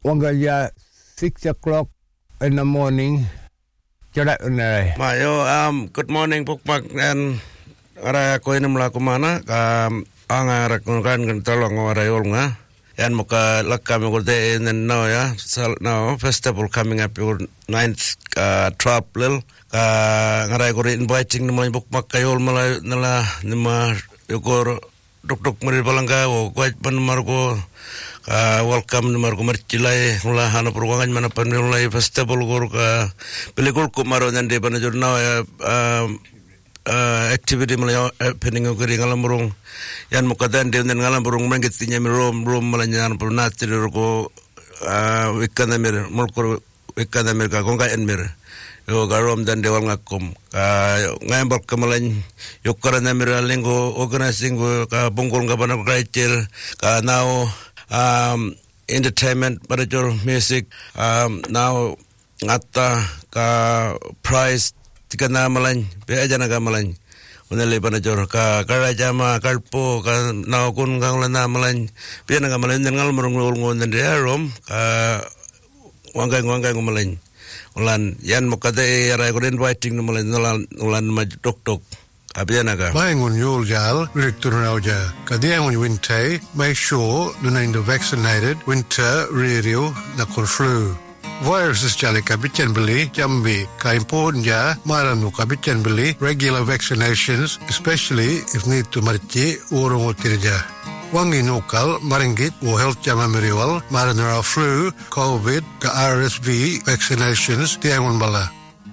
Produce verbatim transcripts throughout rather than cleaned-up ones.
Wangaya six o'clock in the morning. Cedak unai. Mayo, um, good morning, Pukmak, and ara ko ini melaku mana? Um, anga rakunkan kan tolong orang yolnga. Yan muka lakam ngurde in no ya. So now festival coming up your ninth uh, trap lil. Ka ngarai ko inviting naman Pukmak kayol malay nala nima yukor duk duk meri balangga o kwaj pan marko. Uh, welcome ni marko marchilai mula hana perwangan mana panulai festival gor ka pelikul ko maro nande panajur na uh, uh, activity mula happening ko ring alamurung yan mukadan de ngalam burung mangit tinya mirom rom malanya purnati ko uh, wikana mir mulko wikana mir ka konga en mir yo garom dan dewal ngakum ka ngambal kamalan yukara na mir lingo organizing ka bungkul ka bana kraichil ka now um entertainment manager music um now ngata ka prize tikana malan be ajana ka malan unale manager ka karajama kalpo ka now kun kang lana malan be na ka malan ngal murung ngon dia rom ka wanggai wanggai malan ulan yan mokade ara ko inviting malan ulan maj tok tok Abianaga. Mayangun Yuljal, Director Nauja, Kadiangun Winte, make sure the name vaccinated, winter, radio, nakon flu. Viruses jali kabitan beli, jambi, ka important ja, maranu kabitan beli, regular vaccinations, especially if need to mariti, urung utirja. Wangi nukal, maringit, o health jama meriwal, maranara flu, COVID, ka R S V vaccinations, diangun bala.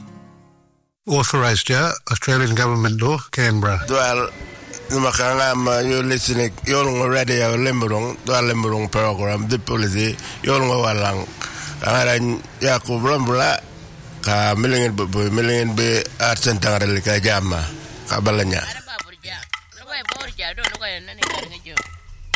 Authorised ya, Australian Government law, Canberra. Dual, numakangam you listening, yung radio limburong, dual limburong program, di policy, yung walang. Kangaran ya ko blambula, ka milingin bu milingin be arsen tangarali ka jama, kabalanya. Ada apa burja? Lu kau burja, do lu kau nani kan ngejo.